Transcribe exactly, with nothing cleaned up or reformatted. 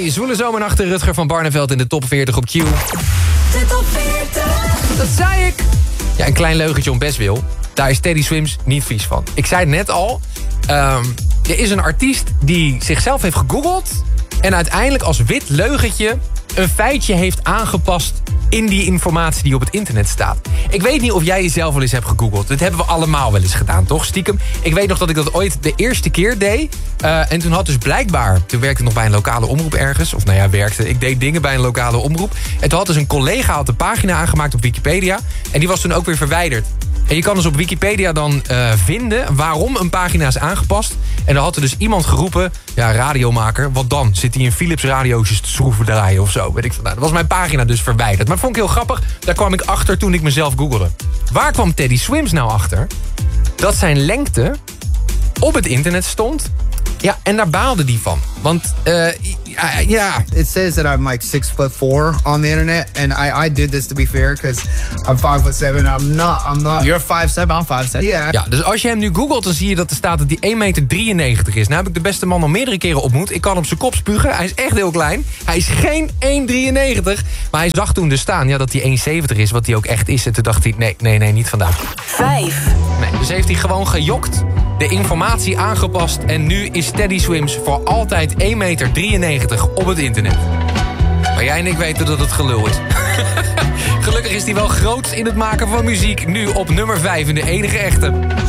Zwoele zomernachten, Rutger van Barneveld in de top veertig op Q. De top veertig. Dat zei ik. Ja, een klein leugentje om best wil. Daar is Teddy Swims niet vies van. Ik zei het net al. Um, er is een artiest die zichzelf heeft gegoogeld en uiteindelijk als wit leugentje een feitje heeft aangepast in die informatie die op het internet staat. Ik weet niet of jij jezelf wel eens hebt gegoogeld. Dat hebben we allemaal wel eens gedaan, toch? Stiekem. Ik weet nog dat ik dat ooit de eerste keer deed. Uh, en toen had dus blijkbaar... Toen werkte ik nog bij een lokale omroep ergens. Of nou ja, werkte. Ik deed dingen bij een lokale omroep. En toen had dus een collega had een pagina aangemaakt op Wikipedia. En die was toen ook weer verwijderd. En je kan dus op Wikipedia dan uh, vinden waarom een pagina is aangepast. En dan had er dus iemand geroepen, ja, radiomaker, wat dan? Zit hij in Philips radio's te schroeven draaien of zo? Weet ik van, nou, dat was mijn pagina dus verwijderd. Maar dat vond ik heel grappig. Daar kwam ik achter toen ik mezelf googelde. Waar kwam Teddy Swims nou achter? Dat zijn lengte op het internet stond. Ja, en daar baalde die van. Want, uh, ja, yeah. It says that I'm like six foot four on the internet. And I, I did this to be fair, because I'm five foot seven. I'm not, I'm not. You're five seven, I'm five seven. Yeah. Ja, dus als je hem nu googelt, dan zie je dat er staat dat hij één meter drieënnegentig is. Nou heb ik de beste man al meerdere keren ontmoet. Ik kan op zijn kop spugen. Hij is echt heel klein. Hij is geen één drieënnegentig. Maar hij zag toen dus staan ja, dat hij één zeventig is, wat hij ook echt is. En toen dacht hij, nee, nee, nee, niet vandaag. Vijf. Nee, dus heeft hij gewoon gejokt, de informatie aangepast. En nu is Teddy Swims voor altijd één meter drieënnegentig op het internet. Maar jij en ik weten dat het gelul is. Gelukkig is hij wel groots in het maken van muziek. Nu op nummer vijf in de enige echte.